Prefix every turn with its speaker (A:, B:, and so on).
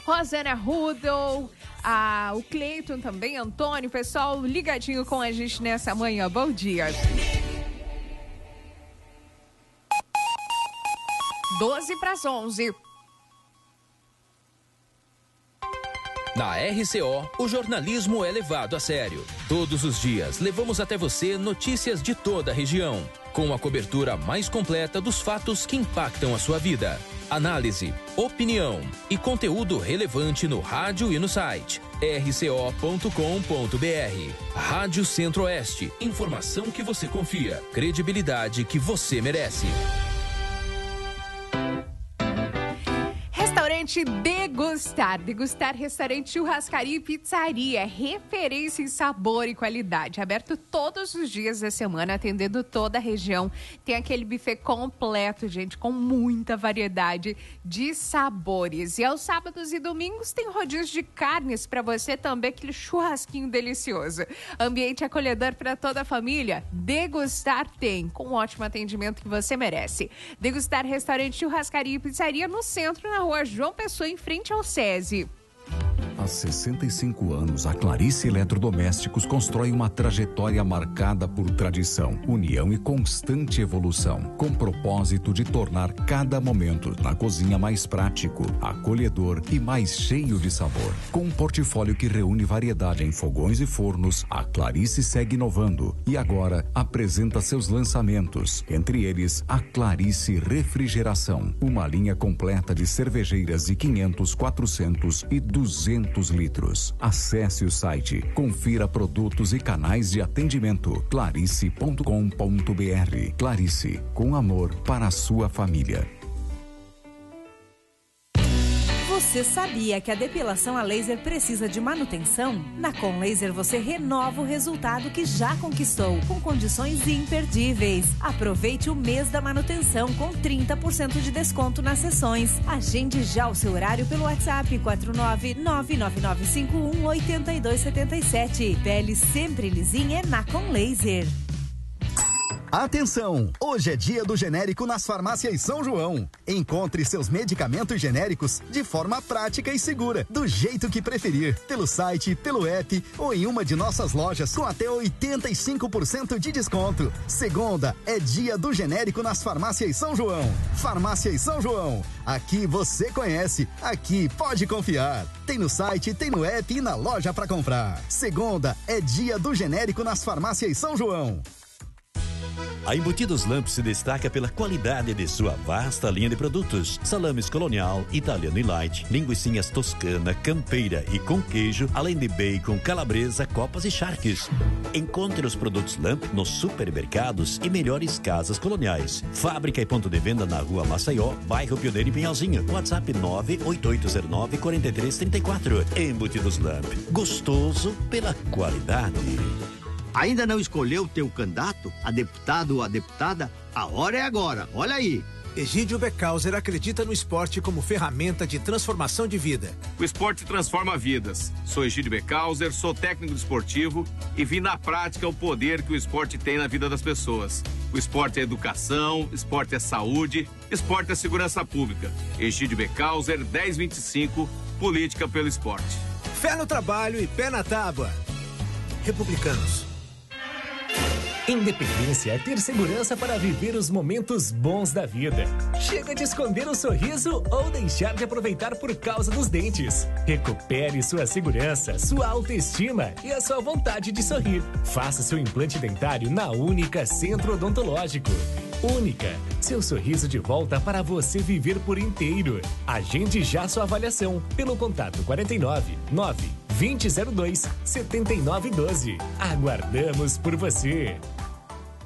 A: Rosana Rudel, o Cleiton também, Antônio, pessoal ligadinho com a gente nessa manhã. Bom dia. 12:11.
B: Na RCO, o jornalismo é levado a sério. Todos os dias, levamos até você notícias de toda a região, com a cobertura mais completa dos fatos que impactam a sua vida. Análise, opinião e conteúdo relevante no rádio e no site. rco.com.br. Rádio Centro-Oeste. Informação que você confia. Credibilidade que você merece.
A: Restaurante Degustar Restaurante Churrascaria e Pizzaria, referência em sabor e qualidade, aberto todos os dias da semana, atendendo toda a região. Tem aquele buffet completo, gente, com muita variedade de sabores. E aos sábados e domingos tem rodízio de carnes para você também, aquele churrasquinho delicioso. Ambiente acolhedor para toda a família. Degustar tem, com um ótimo atendimento que você merece. Degustar Restaurante Churrascaria e Pizzaria no centro, na rua João Pessoa, em frente ao SESI.
C: Há 65 anos, a Clarice Eletrodomésticos constrói uma trajetória marcada por tradição, união e constante evolução, com propósito de tornar cada momento na cozinha mais prático, acolhedor e mais cheio de sabor. Com um portfólio que reúne variedade em fogões e fornos, a Clarice segue inovando e agora apresenta seus lançamentos, entre eles a Clarice Refrigeração, uma linha completa de cervejeiras de 500, 400 e 200 litros. Acesse o site, confira produtos e canais de atendimento clarice.com.br. Clarice, com amor para a sua família.
D: Você sabia que a depilação a laser precisa de manutenção? Na Com Laser você renova o resultado que já conquistou, com condições imperdíveis. Aproveite o mês da manutenção com 30% de desconto nas sessões. Agende já o seu horário pelo WhatsApp 49999518277. Pele sempre lisinha é na Com Laser.
E: Atenção! Hoje é dia do genérico nas farmácias São João. Encontre seus medicamentos genéricos de forma prática e segura, do jeito que preferir, pelo site, pelo app ou em uma de nossas lojas com até 85% de desconto. Segunda é dia do genérico nas farmácias São João. Farmácias São João. Aqui você conhece, aqui pode confiar. Tem no site, tem no app e na loja para comprar. Segunda é dia do genérico nas farmácias São João.
F: A Embutidos Lamp se destaca pela qualidade de sua vasta linha de produtos. Salames colonial, italiano e light, linguicinhas toscana, campeira e com queijo, além de bacon, calabresa, copas e charques. Encontre os produtos Lamp nos supermercados e melhores casas coloniais. Fábrica e ponto de venda na Rua Maceió, bairro Pioneiro e Pinhalzinho. WhatsApp 98809-4334. Embutidos Lamp. Gostoso pela qualidade.
G: Ainda não escolheu o teu candidato, a deputado ou a deputada? A hora é agora, olha aí.
H: Egídio Becauser acredita no esporte como ferramenta de transformação de vida.
I: O esporte transforma vidas. Sou Egídio Becauser, sou técnico esportivo e vi na prática o poder que o esporte tem na vida das pessoas. O esporte é educação, esporte é saúde, esporte é segurança pública. Egídio Becauser, 1025, política pelo esporte.
H: Fé no trabalho e pé na tábua. Republicanos.
J: Independência é ter segurança para viver os momentos bons da vida. Chega de esconder o sorriso ou deixar de aproveitar por causa dos dentes. Recupere sua segurança, sua autoestima e a sua vontade de sorrir. Faça seu implante dentário na Única Centro Odontológico. Única, seu sorriso de volta para você viver por inteiro. Agende já sua avaliação pelo contato 49 9 2002 7912. Aguardamos por você.